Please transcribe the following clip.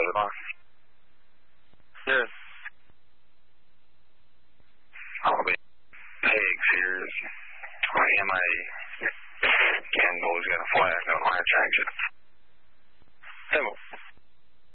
对吧？ 是。 I'll be pigs here. I hear my candle's got a flash. I don't know how to change it.